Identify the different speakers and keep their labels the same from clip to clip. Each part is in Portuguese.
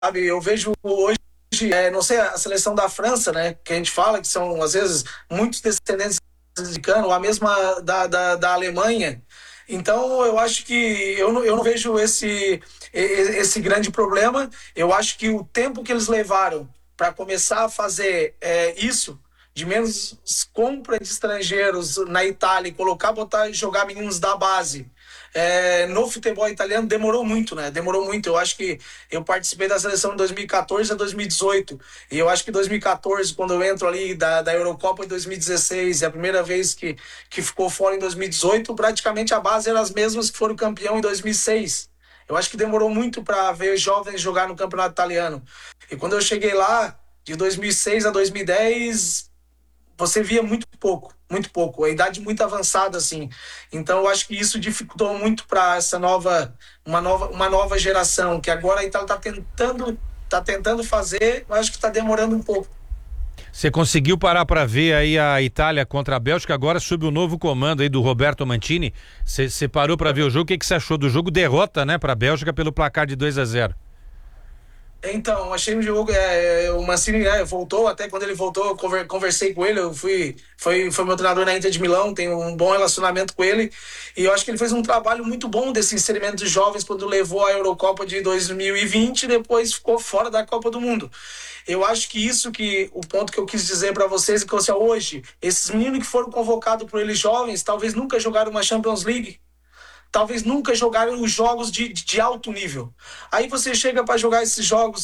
Speaker 1: Eu vejo hoje, não sei, a seleção da França, né, que a gente fala que são, às vezes, muitos descendentes de cano, ou a mesma da Alemanha. Então, eu acho que eu não vejo esse grande problema. Eu acho que o tempo que eles levaram para começar a fazer isso, de menos compra de estrangeiros na Itália e colocar, botar, jogar meninos da base no futebol italiano demorou muito, né? Demorou muito. Eu acho que eu participei da seleção de 2014 a 2018. E eu acho que 2014, quando eu entro ali da Eurocopa em 2016, é a primeira vez que ficou fora em 2018, praticamente a base era as mesmas que foram campeão em 2006. Eu acho que demorou muito para ver jovens jogar no campeonato italiano. E quando eu cheguei lá, de 2006 a 2010, você via muito pouco, muito pouco, a idade muito avançada assim. Então eu acho que isso dificultou muito para essa uma nova geração que agora a Itália tá tentando fazer, mas acho que está demorando um pouco.
Speaker 2: Você conseguiu parar para ver aí a Itália contra a Bélgica, agora sob o novo comando aí do Roberto Mancini? Você parou para ver o jogo? O que você achou do jogo? Derrota, né, para a Bélgica pelo placar de 2-0.
Speaker 1: Então, achei um jogo. O Mancini voltou, até quando ele voltou, eu conversei com ele. Foi meu treinador na Inter de Milão, tenho um bom relacionamento com ele. E eu acho que ele fez um trabalho muito bom desse inserimento de jovens quando levou a Eurocopa de 2020 e depois ficou fora da Copa do Mundo. Eu acho que o ponto que eu quis dizer para vocês é que assim, hoje, esses meninos que foram convocados por eles jovens, talvez nunca jogaram uma Champions League, talvez nunca jogaram os jogos de alto nível. Aí você chega para jogar esses jogos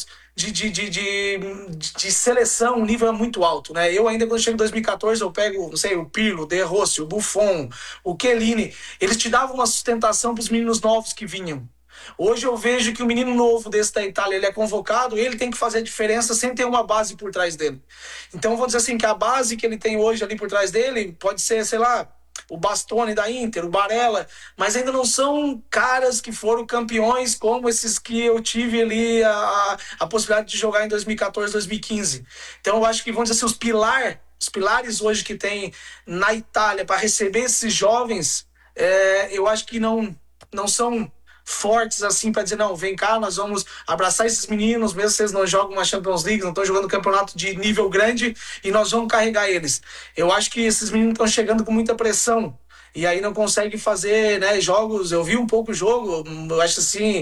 Speaker 1: de seleção, o nível é muito alto, né? Eu ainda, quando chego em 2014, eu pego, não sei, o Pirlo, o De Rossi, o Buffon, o Chiellini, eles te davam uma sustentação para os meninos novos que vinham. Hoje eu vejo que o menino novo desse da Itália, ele é convocado, ele tem que fazer a diferença sem ter uma base por trás dele. Então, vou dizer assim, que a base que ele tem hoje ali por trás dele pode ser, sei lá, o Bastoni da Inter, o Barella, mas ainda não são caras que foram campeões como esses que eu tive ali a possibilidade de jogar em 2014, 2015. Então eu acho que, vamos dizer assim, os pilares hoje que tem na Itália para receber esses jovens, eu acho que não são fortes assim para dizer, não, vem cá, nós vamos abraçar esses meninos, mesmo se eles não jogam uma Champions League, não estão jogando campeonato de nível grande, e nós vamos carregar eles. Eu acho que esses meninos estão chegando com muita pressão, e aí não consegue fazer, né, jogos. Eu vi um pouco o jogo, eu acho assim,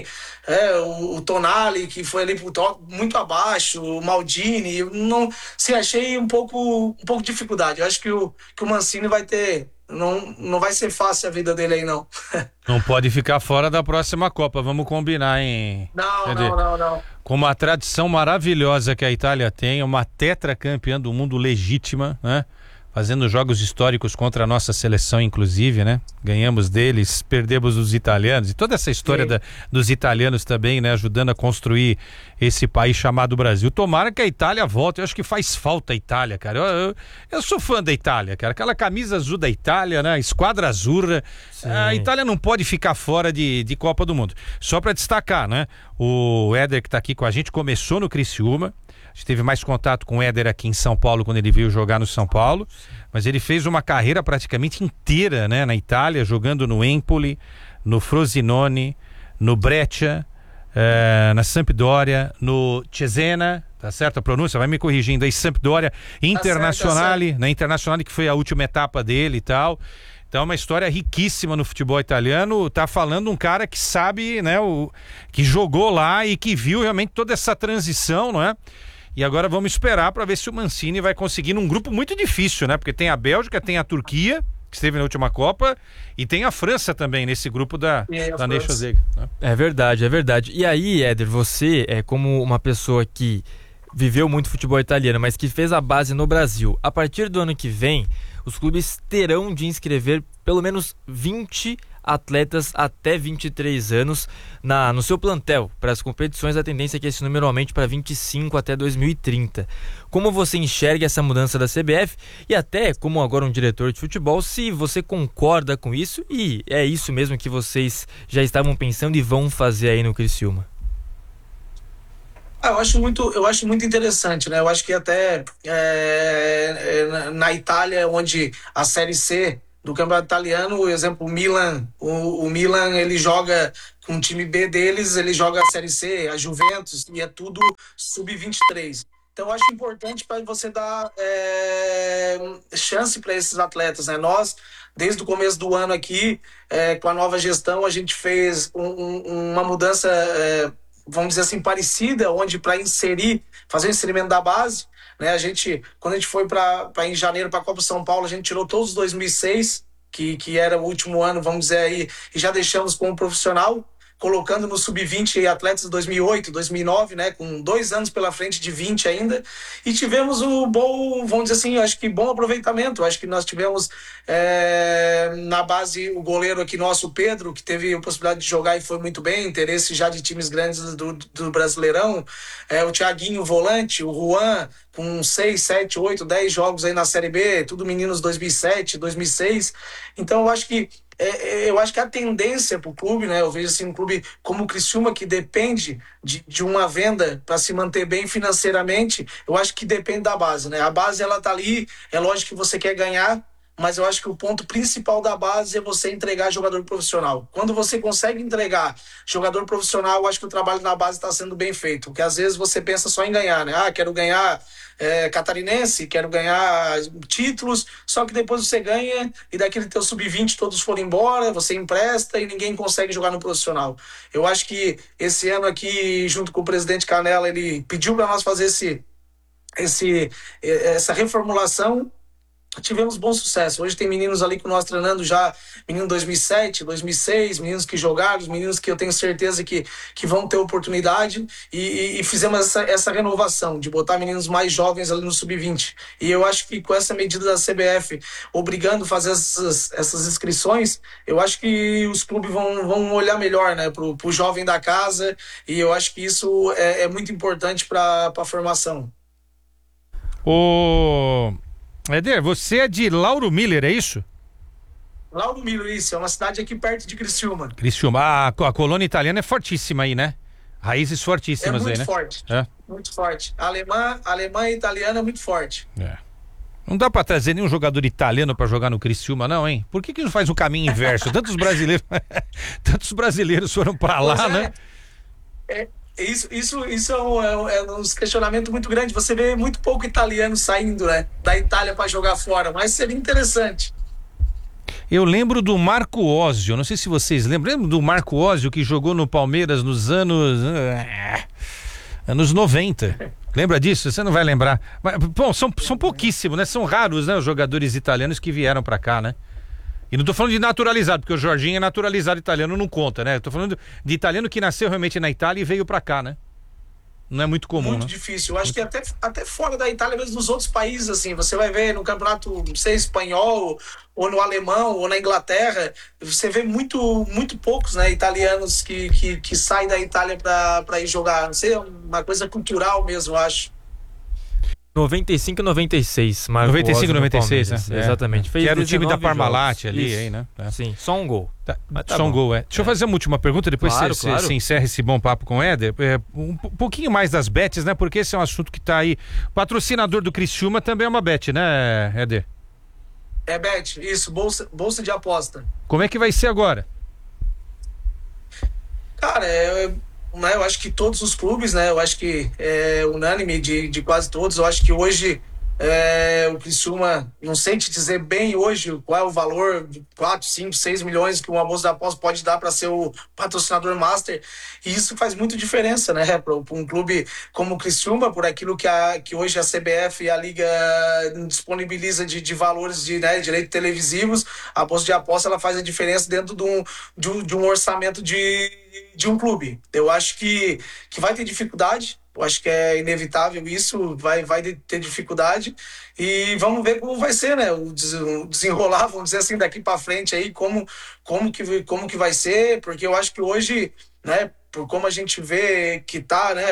Speaker 1: o Tonali, que foi ali muito abaixo, o Maldini, eu não, assim, achei um pouco de dificuldade. Eu acho que o Mancini vai ter, não vai ser fácil a vida dele aí, não.
Speaker 2: Não pode ficar fora da próxima Copa, vamos combinar, hein?
Speaker 1: Não,
Speaker 2: Quer dizer,
Speaker 1: não, não, não.
Speaker 2: com uma tradição maravilhosa que a Itália tem, uma tetracampeã do mundo legítima, né? Fazendo jogos históricos contra a nossa seleção, inclusive, né? Ganhamos deles, perdemos dos italianos, e toda essa história dos italianos também, né? Ajudando a construir esse país chamado Brasil. Tomara que a Itália volte, eu acho que faz falta a Itália, cara. Eu sou fã da Itália, cara. Aquela camisa azul da Itália, né? Esquadra Azzurra. A Itália não pode ficar fora de Copa do Mundo. Só para destacar, né? O Éder, que tá aqui com a gente, começou no Criciúma. A gente teve mais contato com o Éder aqui em São Paulo quando ele veio jogar no São Paulo, mas ele fez uma carreira praticamente inteira, né, na Itália, jogando no Empoli, no Frosinone, no Breccia, na Sampdoria, no Cesena, tá certo a pronúncia? Vai me corrigindo aí, Sampdoria, Internazionale, na Internazionale, que foi a última etapa dele e tal. Então, uma história riquíssima no futebol italiano. Tá falando um cara que sabe, né, que jogou lá e que viu realmente toda essa transição, não é? E agora vamos esperar para ver se o Mancini vai conseguir num grupo muito difícil, né? Porque tem a Bélgica, tem a Turquia, que esteve na última Copa, e tem a França também nesse grupo da Nations League, né?
Speaker 3: É verdade, é verdade. E aí, Éder, você é como uma pessoa que viveu muito futebol italiano, mas que fez a base no Brasil. A partir do ano que vem, os clubes terão de inscrever pelo menos 20 atletas até 23 anos no seu plantel para as competições. A tendência é que esse número aumente para 25 até 2030. Como você enxerga essa mudança da CBF e até como agora um diretor de futebol, se você concorda com isso e é isso mesmo que vocês já estavam pensando e vão fazer aí no Criciúma?
Speaker 1: Eu acho muito interessante, né? Eu acho que até na Itália, onde a Série C do campeonato italiano, por exemplo, o Milan. O Milan, ele joga com o time B deles, ele joga a Série C, a Juventus, e é tudo sub-23. Então, eu acho importante para você dar chance para esses atletas, né? Nós, desde o começo do ano aqui, com a nova gestão, a gente fez uma mudança, vamos dizer assim, parecida, onde para fazer o inserimento da base, né? Quando a gente foi em janeiro para a Copa São Paulo, a gente tirou todos os 2006, que era o último ano, vamos dizer aí, e já deixamos como profissional, colocando no sub-20 atletas de 2008, 2009, né, com 2 anos pela frente de 20 ainda, e tivemos vamos dizer assim, acho que bom aproveitamento. Acho que nós tivemos na base o goleiro aqui nosso, o Pedro, que teve a possibilidade de jogar e foi muito bem, interesse já de times grandes do Brasileirão, o Thiaguinho, o volante, o Juan, com 6, 7, 8, 10 jogos aí na Série B, tudo meninos 2007, 2006, então eu acho que a tendência para o clube, né? Eu vejo assim, um clube como o Criciúma, que depende de uma venda para se manter bem financeiramente, eu acho que depende da base, né? A base, ela tá ali, é lógico que você quer ganhar, mas eu acho que o ponto principal da base é você entregar jogador profissional. Quando você consegue entregar jogador profissional, eu acho que o trabalho na base está sendo bem feito, porque às vezes você pensa só em ganhar, né? Quero ganhar catarinense, quero ganhar títulos, só que depois você ganha e daquele teu sub-20 todos foram embora, você empresta e ninguém consegue jogar no profissional. Eu acho que esse ano aqui, junto com o presidente Canella, ele pediu para nós fazer essa reformulação. Tivemos bom sucesso. Hoje tem meninos ali que nós treinando já, menino 2007, 2006, meninos que jogaram, meninos que eu tenho certeza que vão ter oportunidade, e fizemos essa renovação, de botar meninos mais jovens ali no sub-20. E eu acho que com essa medida da CBF, obrigando a fazer essas inscrições, eu acho que os clubes vão olhar melhor, né, pro jovem da casa, e eu acho que isso é muito importante para a formação.
Speaker 2: Éder, você é de Lauro Miller, é isso?
Speaker 1: Lauro Miller, isso. É uma cidade aqui perto de Criciúma.
Speaker 2: Criciúma. A colônia italiana é fortíssima aí, né? Raízes fortíssimas aí, né?
Speaker 1: Forte. Muito forte. Alemã e italiana é muito forte.
Speaker 2: Não dá pra trazer nenhum jogador italiano pra jogar no Criciúma, não, hein? Por que não faz o caminho inverso? Tantos brasileiros foram pra lá, né?
Speaker 1: Isso é um questionamento muito grande. Você vê muito pouco italiano saindo, né, da Itália para jogar fora, mas seria interessante.
Speaker 2: Eu lembro do Marco Ósio, não sei se vocês lembram do Marco Ósio, que jogou no Palmeiras nos anos 90. Lembra disso? Você não vai lembrar. Mas, bom, são pouquíssimos, né? São raros, né, os jogadores italianos que vieram para cá, né? E não tô falando de naturalizado, porque o Jorginho é naturalizado italiano, não conta, né? Tô falando de italiano que nasceu realmente na Itália e veio pra cá, né? Não é muito comum,
Speaker 1: muito difícil. Eu acho que até fora da Itália, mesmo nos outros países, assim, você vai ver no campeonato, não sei, espanhol, ou no alemão, ou na Inglaterra, você vê muito poucos, né, italianos que saem da Itália pra ir jogar. Não sei, é uma coisa cultural mesmo, eu acho.
Speaker 3: 95 e 96, Marco
Speaker 2: 95 e 96, né?
Speaker 3: Exatamente.
Speaker 2: Que era o time da Parmalat ali, aí, né?
Speaker 3: Sim, só um gol.
Speaker 2: Tá só um gol, Deixa eu fazer uma última pergunta, depois você encerra esse bom papo com o Éder. Um pouquinho mais das bets, né? Porque esse é um assunto que tá aí. Patrocinador do Criciúma também é uma bet, né, Éder?
Speaker 1: É bet, isso, bolsa de aposta.
Speaker 2: Como é que vai ser agora?
Speaker 1: Cara, eu acho que todos os clubes, né? Eu acho que é unânime de quase todos. Eu acho que hoje o Criciúma, não sei te dizer bem hoje qual é o valor de 4, 5, 6 milhões que uma bolsa de aposta pode dar para ser o patrocinador master. E isso faz muita diferença, né? Para um clube como o Criciúma, por aquilo que hoje a CBF e a Liga disponibiliza de valores de direitos televisivos, a bolsa de aposta ela faz a diferença dentro de um orçamento de um clube. Eu acho que vai ter dificuldade, eu acho que é inevitável isso, vai ter dificuldade, e vamos ver como vai ser, né, o desenrolar, vamos dizer assim, daqui para frente aí, como que vai ser, porque eu acho que hoje, né, por como a gente vê que tá, né,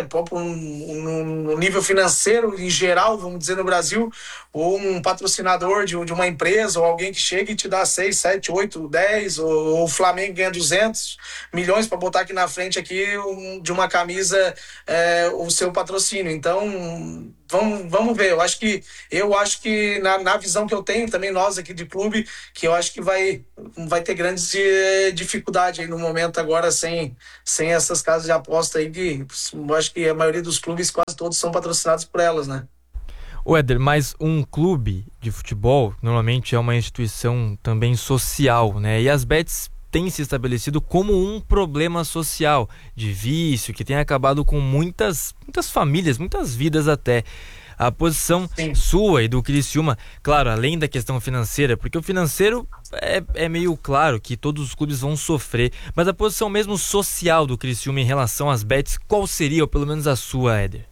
Speaker 1: no nível financeiro em geral, vamos dizer, no Brasil, ou um patrocinador de uma empresa, ou alguém que chega e te dá 6, 7, 8, 10, ou o Flamengo ganha 200 milhões para botar aqui na frente aqui de uma camisa o seu patrocínio. Então, vamos ver. Eu acho que na visão que eu tenho, também nós aqui de clube, que eu acho que vai ter grandes dificuldades aí no momento agora, sem essas casas de aposta aí, que eu acho que a maioria dos clubes, quase todos, são patrocinados por elas, né?
Speaker 3: Ô Éder, mas um clube de futebol normalmente é uma instituição também social, né? E as bets têm se estabelecido como um problema social, de vício, que tem acabado com muitas famílias, muitas vidas até. A posição sua e do Criciúma, claro, além da questão financeira, porque o financeiro é meio claro que todos os clubes vão sofrer, mas a posição mesmo social do Criciúma em relação às bets, qual seria, ou pelo menos a sua, Éder?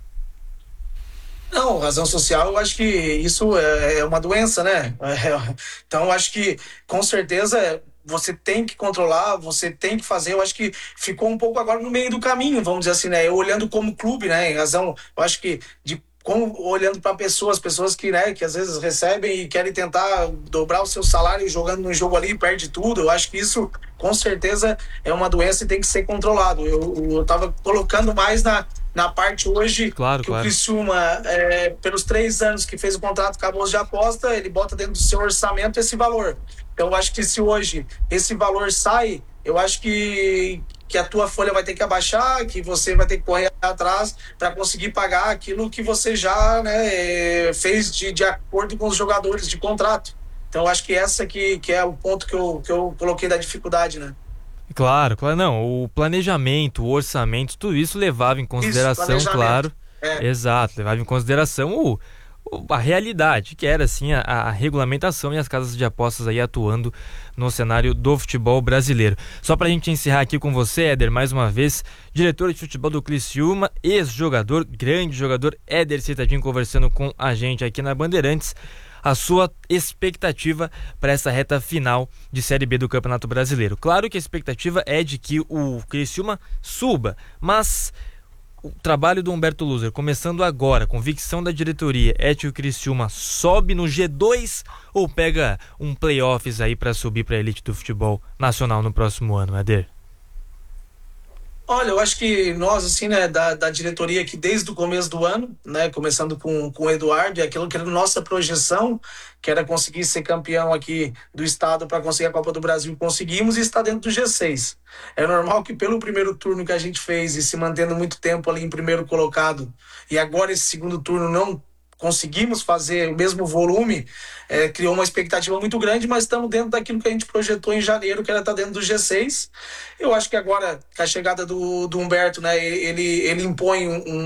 Speaker 1: Não, razão social, eu acho que isso é uma doença, né? Então, eu acho que, com certeza, você tem que controlar, você tem que fazer. Eu acho que ficou um pouco agora no meio do caminho, vamos dizer assim, né? Eu olhando como clube, né? Em razão, eu acho que olhando para pessoas que, né, que às vezes recebem e querem tentar dobrar o seu salário jogando no jogo ali, perde tudo. Eu acho que isso, com certeza, é uma doença e tem que ser controlado. Eu tava colocando mais na parte hoje,
Speaker 3: claro.
Speaker 1: O Criciúma, pelos 3 anos que fez o contrato com a bolsa de aposta, ele bota dentro do seu orçamento esse valor. Então, eu acho que se hoje esse valor sai, eu acho que a tua folha vai ter que abaixar, que você vai ter que correr atrás para conseguir pagar aquilo que você já, né, fez de acordo com os jogadores de contrato. Então, eu acho que essa que é o ponto que eu coloquei da dificuldade, né?
Speaker 3: Claro, não, o planejamento, o orçamento, tudo isso levava em consideração, claro, exato, levava em consideração a realidade, que era assim a regulamentação e as casas de apostas aí atuando no cenário do futebol brasileiro. Só pra gente encerrar aqui com você, Éder, mais uma vez, diretor de futebol do Criciúma, ex-jogador, grande jogador, Éder Citadini, conversando com a gente aqui na Bandeirantes. A sua expectativa para essa reta final de Série B do Campeonato Brasileiro. Claro que a expectativa é de que o Criciúma suba, mas o trabalho do Humberto Loser, começando agora, convicção da diretoria, é que o Criciúma sobe no G2 ou pega um playoffs aí para subir para a elite do futebol nacional no próximo ano, Éder?
Speaker 1: Olha, eu acho que nós, assim, né, da diretoria aqui desde o começo do ano, né, começando com o Eduardo, e aquilo que era nossa projeção, que era conseguir ser campeão aqui do estado para conseguir a Copa do Brasil, conseguimos e está dentro do G6. É normal que pelo primeiro turno que a gente fez e se mantendo muito tempo ali em primeiro colocado, e agora esse segundo turno não conseguimos fazer o mesmo volume, criou uma expectativa muito grande, mas estamos dentro daquilo que a gente projetou em janeiro, que era estar dentro do G6. Eu acho que agora, com a chegada do Humberto, né, ele impõe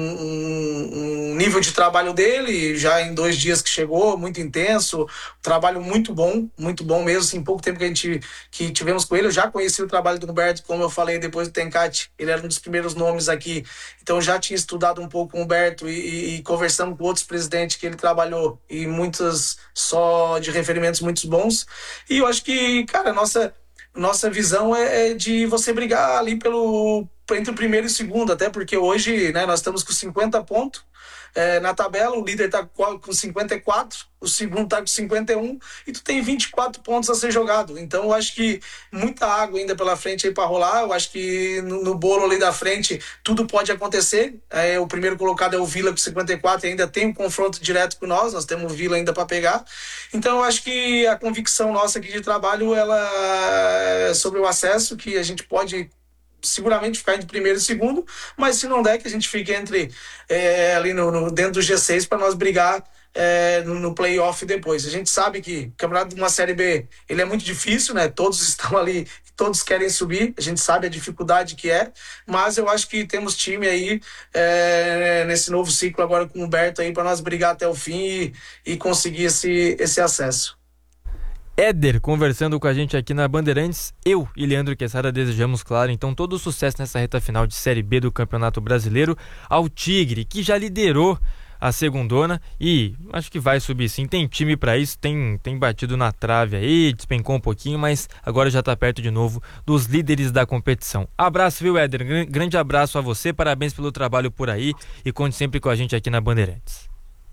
Speaker 1: um nível de trabalho dele, já em 2 dias que chegou, muito intenso, trabalho muito bom mesmo, assim, em pouco tempo que tivemos com ele. Eu já conheci o trabalho do Humberto, como eu falei, depois do Tencate, ele era um dos primeiros nomes aqui, então já tinha estudado um pouco o Humberto e conversamos com outros presidentes que ele trabalhou, e muitos só de referimentos muito bons. E eu acho que, cara, nossa visão é de você brigar ali entre o primeiro e o segundo, até porque hoje, né, nós estamos com 50 pontos na tabela, o líder está com 54, o segundo está com 51 e tu tem 24 pontos a ser jogado. Então eu acho que muita água ainda pela frente aí para rolar. Eu acho que no bolo ali da frente tudo pode acontecer. O primeiro colocado é o Vila com 54 e ainda tem um confronto direto com nós temos o Vila ainda para pegar. Então eu acho que a convicção nossa aqui de trabalho, ela é sobre o acesso, que a gente pode seguramente ficar entre primeiro e segundo, mas se não der, que a gente fique ali dentro do G6 para nós brigar no playoff depois. A gente sabe que o campeonato de uma Série B, ele é muito difícil, né? Todos estão ali, todos querem subir, a gente sabe a dificuldade que é, mas eu acho que temos time aí nesse novo ciclo agora com o Humberto aí para nós brigar até o fim e conseguir esse acesso.
Speaker 3: Éder conversando com a gente aqui na Bandeirantes. Eu e Leandro Quesada desejamos, claro, então todo o sucesso nessa reta final de Série B do Campeonato Brasileiro ao Tigre, que já liderou a segundona e acho que vai subir sim. Tem time para isso, tem batido na trave aí, despencou um pouquinho, mas agora já tá perto de novo dos líderes da competição. Abraço, viu, Éder? Grande abraço a você, parabéns pelo trabalho por aí e conte sempre com a gente aqui na Bandeirantes.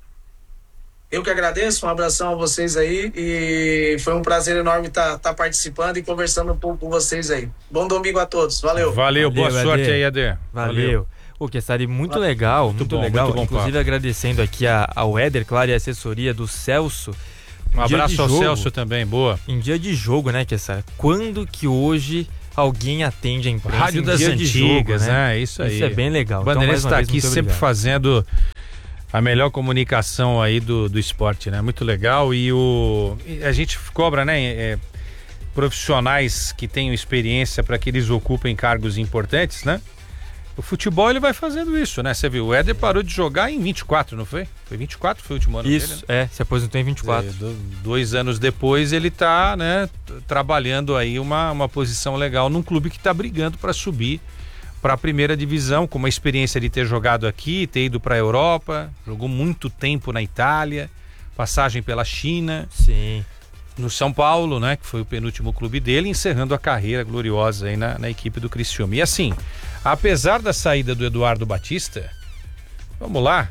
Speaker 1: Eu que agradeço, um abração a vocês aí e foi um prazer enorme estar participando e conversando um pouco com vocês aí. Bom domingo a todos, valeu.
Speaker 2: Valeu, boa sorte aí, Éder.
Speaker 3: Valeu. O que estaria muito legal, muito legal.
Speaker 2: Muito bom,
Speaker 3: inclusive
Speaker 2: papo.
Speaker 3: Agradecendo aqui ao Éder, claro, e a assessoria do Celso.
Speaker 2: Um abraço ao
Speaker 3: jogo,
Speaker 2: Celso também, boa.
Speaker 3: Em dia de jogo, né, Kessara? Quando que hoje alguém atende a imprensa?
Speaker 2: Rádio
Speaker 3: em
Speaker 2: das
Speaker 3: dia
Speaker 2: antigas,
Speaker 3: de jogo,
Speaker 2: né? Isso aí.
Speaker 3: Isso é bem legal.
Speaker 2: O Bandeirantes está aqui
Speaker 3: muito
Speaker 2: sempre
Speaker 3: obrigado.
Speaker 2: fazendo a melhor comunicação aí do esporte, né? Muito legal. E a gente cobra, né? Profissionais que tenham experiência para que eles ocupem cargos importantes, né? O futebol ele vai fazendo isso, né? Você viu, o Éder parou de jogar em 24, não foi? Foi 24, foi o último ano
Speaker 3: Isso,
Speaker 2: dele, né?
Speaker 3: se aposentou em 24.
Speaker 2: 2 anos depois ele tá, né, trabalhando aí uma posição legal num clube que tá brigando para subir para a primeira divisão, com uma experiência de ter jogado aqui, ter ido para a Europa, jogou muito tempo na Itália, passagem pela China.
Speaker 3: Sim.
Speaker 2: No São Paulo, né, que foi o penúltimo clube dele, encerrando a carreira gloriosa aí na equipe do Criciúma. E assim, apesar da saída do Eduardo Batista, vamos lá,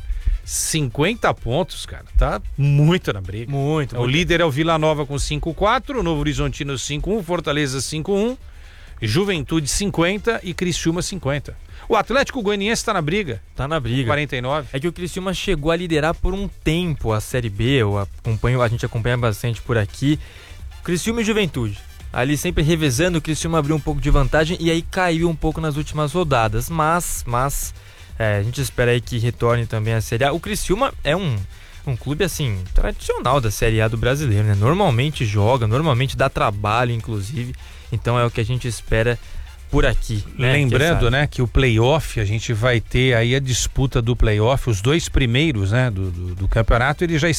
Speaker 2: 50 pontos, cara, tá muito na briga.
Speaker 3: Muito.
Speaker 2: O líder é o Vila Nova com 5-4, o Novo Horizontino 5-1, Fortaleza 5-1, Juventude 50 e Criciúma 50. O Atlético Goianiense tá na briga.
Speaker 3: Tá na briga.
Speaker 2: 49.
Speaker 3: É que o Criciúma chegou a liderar por um tempo a Série B, a gente acompanha bastante por aqui. Criciúma e Juventude. Ali sempre revezando, o Criciúma abriu um pouco de vantagem e aí caiu um pouco nas últimas rodadas. Mas a gente espera aí que retorne também a Série A. O Criciúma é um clube assim, tradicional da Série A do brasileiro, né? Normalmente joga, normalmente dá trabalho, inclusive. Então é o que a gente espera por aqui, né?
Speaker 2: Lembrando, né, que o playoff, a gente vai ter aí a disputa do playoff, os 2 primeiros, né, do campeonato, eles já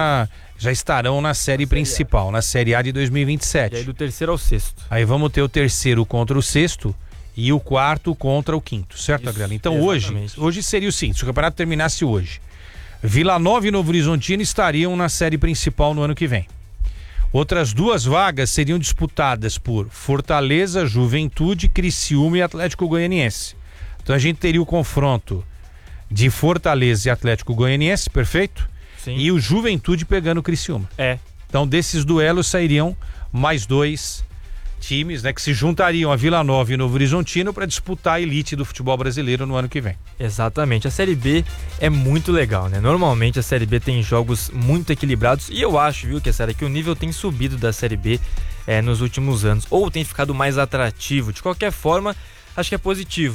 Speaker 2: estarão na série principal, na Série A de 2027.
Speaker 3: E aí do terceiro ao sexto.
Speaker 2: Aí vamos ter o terceiro contra o sexto e o quarto contra o quinto, certo, Agrela? Então hoje seria o seguinte, se o campeonato terminasse hoje, Vila Nova e Novo Horizontino estariam na série principal no ano que vem. Outras 2 vagas seriam disputadas por Fortaleza, Juventude, Criciúma e Atlético Goianiense. Então a gente teria o confronto de Fortaleza e Atlético Goianiense, perfeito?
Speaker 3: Sim.
Speaker 2: E o Juventude pegando o Criciúma. Então desses duelos sairiam mais 2 times, né, que se juntariam a Vila Nova e Novo Horizontino para disputar a elite do futebol brasileiro no ano que vem.
Speaker 3: Exatamente, a Série B é muito legal, né? Normalmente a Série B tem jogos muito equilibrados e eu acho, viu, que o nível tem subido da Série B nos últimos anos, ou tem ficado mais atrativo. De qualquer forma, acho que é positivo.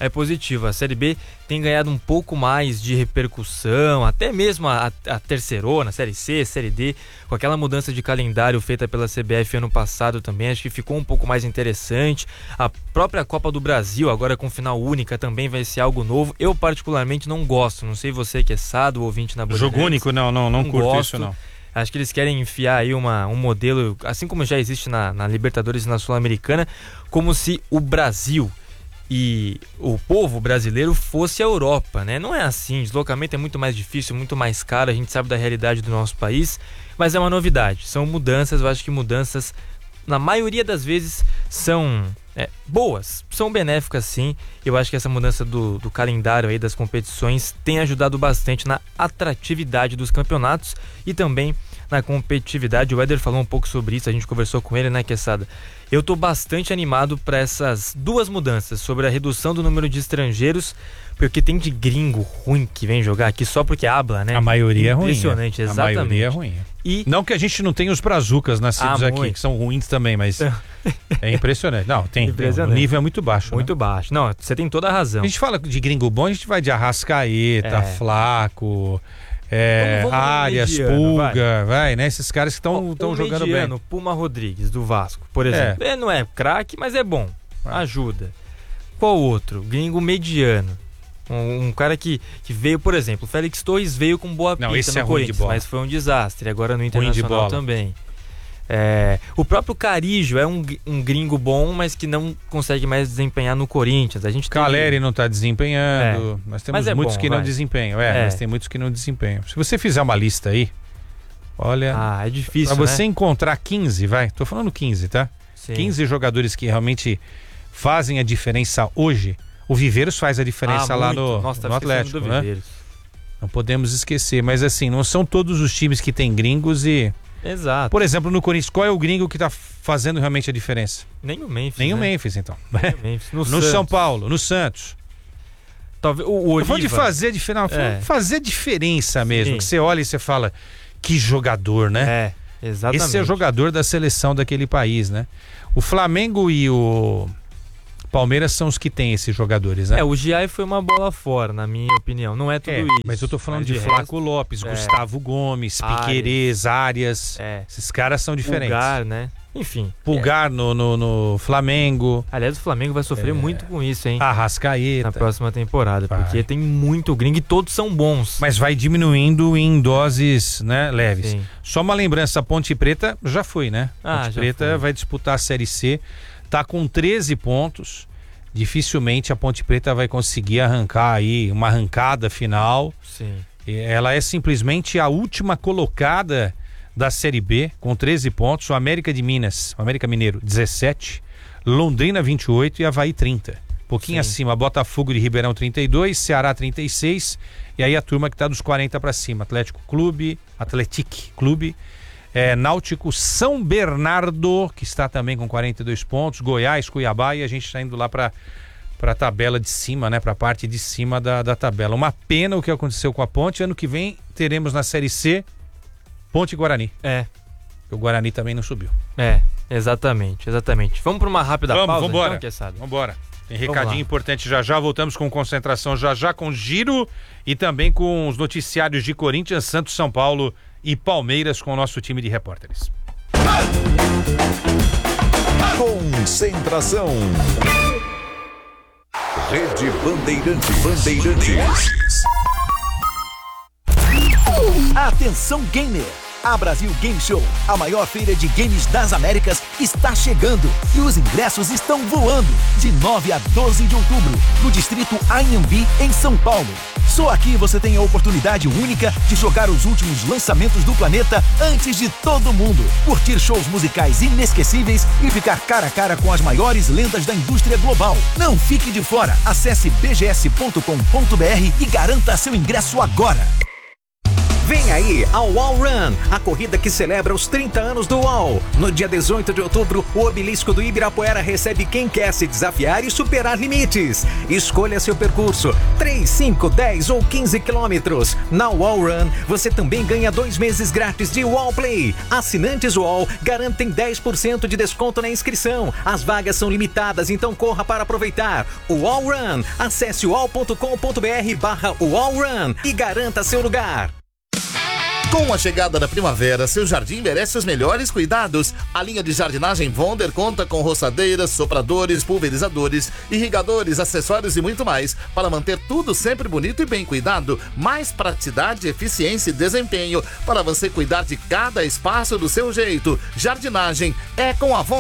Speaker 3: A Série B tem ganhado um pouco mais de repercussão, até mesmo a terceirona, Série C, Série D, com aquela mudança de calendário feita pela CBF ano passado também, acho que ficou um pouco mais interessante. A própria Copa do Brasil, agora com final única, também vai ser algo novo. Eu particularmente não gosto, não sei você que é Sado, ouvinte na Bandeirantes.
Speaker 2: Jogo único, não curto
Speaker 3: gosto.
Speaker 2: isso não.
Speaker 3: Acho que eles querem enfiar aí um modelo, assim como já existe na Libertadores e na Sul-Americana, como se o Brasil e o povo brasileiro fosse a Europa, né? Não é assim, deslocamento é muito mais difícil, muito mais caro, a gente sabe da realidade do nosso país, mas é uma novidade, são mudanças, eu acho que mudanças, na maioria das vezes, são boas, são benéficas sim. Eu acho que essa mudança do calendário aí das competições tem ajudado bastante na atratividade dos campeonatos e também na competitividade. O Éder falou um pouco sobre isso, a gente conversou com ele, né, Quesada? Eu tô bastante animado para essas 2 mudanças, sobre a redução do número de estrangeiros, porque tem de gringo ruim que vem jogar aqui só porque habla, né?
Speaker 2: A maioria é ruim.
Speaker 3: Impressionante, exatamente.
Speaker 2: A maioria é ruim. E não que a gente não tenha os brazucas nascidos aqui, que são ruins também, mas é impressionante. Não, tem.
Speaker 3: Impressionante.
Speaker 2: O nível é muito baixo.
Speaker 3: Muito baixo. Não, você tem toda a razão.
Speaker 2: A gente fala de gringo bom, a gente vai de Arrascaeta, Flaco, Arias,
Speaker 3: mediano,
Speaker 2: Pulga, vai, né? Esses caras que estão jogando
Speaker 3: mediano,
Speaker 2: bem.
Speaker 3: Puma Rodrigues, do Vasco, por exemplo. Ele não é craque, mas é bom. Ajuda. Qual outro? Gringo mediano. Um cara que veio, por exemplo, o Félix Torres veio com boa pinta no Corinthians, mas foi um desastre. Agora no Internacional também. O próprio Carillo é um gringo bom, mas que não consegue mais desempenhar no Corinthians. A gente
Speaker 2: Caleri não está desempenhando. Nós temos muitos que não desempenham. Mas tem muitos que não desempenham. Se você fizer uma lista aí, olha...
Speaker 3: é difícil,
Speaker 2: pra você encontrar 15, tô falando 15, tá?
Speaker 3: Sim.
Speaker 2: 15 jogadores que realmente fazem a diferença hoje. O Viveiros faz a diferença lá no Atlético, né? Não podemos esquecer. Mas assim, não são todos os times que tem gringos e...
Speaker 3: Exato.
Speaker 2: Por exemplo, no Corinthians, qual é o gringo que tá fazendo realmente a diferença?
Speaker 3: Nem o Memphis.
Speaker 2: Nem o Memphis, então.
Speaker 3: No
Speaker 2: São Paulo, no Santos.
Speaker 3: Talvez o Oliva.
Speaker 2: Eu falo de fazer diferença, fazer diferença mesmo. Sim. Que você olha e você fala, que jogador, né?
Speaker 3: Exatamente.
Speaker 2: Esse é o jogador da seleção daquele país, né? O Flamengo e o Palmeiras são os que têm esses jogadores, né?
Speaker 3: O Giai foi uma bola fora, na minha opinião. Não é tudo isso.
Speaker 2: Mas eu tô falando de Flaco Lopes, Gustavo Gomes, Piquerez, Arias. Esses caras são diferentes.
Speaker 3: Pulgar, né? Enfim.
Speaker 2: Pulgar no Flamengo.
Speaker 3: Aliás, o Flamengo vai sofrer muito com isso, hein?
Speaker 2: Arrascaeta.
Speaker 3: Na próxima temporada, porque tem muito gringo e todos são bons.
Speaker 2: Mas vai diminuindo em doses, né, leves.
Speaker 3: Sim.
Speaker 2: Só uma lembrança, a Ponte Preta já foi, né? Ponte Preta vai disputar a Série C. Tá com 13 pontos. Dificilmente a Ponte Preta vai conseguir arrancar aí uma arrancada final.
Speaker 3: Sim.
Speaker 2: Ela é simplesmente a última colocada da Série B, com 13 pontos. O América de Minas, o América Mineiro, 17. Londrina, 28 e Avaí, 30. Pouquinho acima, Botafogo de Ribeirão, 32. Ceará, 36. E aí a turma que tá dos 40 para cima. Atlético Clube, Náutico, São Bernardo, que está também com 42 pontos, Goiás, Cuiabá, e a gente está indo lá para a tabela de cima, né? Para a parte de cima da tabela. Uma pena o que aconteceu com a Ponte. Ano que vem teremos na Série C Ponte e Guarani. O Guarani também não subiu.
Speaker 3: Exatamente. Vamos para uma rápida pausa?
Speaker 2: Vambora.
Speaker 3: Então,
Speaker 2: vambora. Tem recadinho importante já. Voltamos com concentração já com giro e também com os noticiários de Corinthians, Santos, São Paulo e Palmeiras com o nosso time de repórteres.
Speaker 4: Concentração. Rede Bandeirantes. Atenção, gamer! A Brasil Game Show, a maior feira de games das Américas, está chegando e os ingressos estão voando. De 9 a 12 de outubro, no distrito Anhembi, em São Paulo. Só aqui você tem a oportunidade única de jogar os últimos lançamentos do planeta antes de todo mundo. Curtir shows musicais inesquecíveis e ficar cara a cara com as maiores lendas da indústria global. Não fique de fora. Acesse bgs.com.br e garanta seu ingresso agora.
Speaker 5: Vem aí a UOL Run, a corrida que celebra os 30 anos do UOL. No dia 18 de outubro, o obelisco do Ibirapuera recebe quem quer se desafiar e superar limites. Escolha seu percurso, 3, 5, 10 ou 15 quilômetros. Na UOL Run, você também ganha 2 meses grátis de UOL Play. Assinantes UOL garantem 10% de desconto na inscrição. As vagas são limitadas, então corra para aproveitar. UOL Run, acesse uol.com.br/UOL Run e garanta seu lugar.
Speaker 6: Com a chegada da primavera, seu jardim merece os melhores cuidados. A linha de jardinagem Wonder conta com roçadeiras, sopradores, pulverizadores, irrigadores, acessórios e muito mais para manter tudo sempre bonito e bem cuidado. Mais praticidade, eficiência e desempenho para você cuidar de cada espaço do seu jeito. Jardinagem é com a Wonder.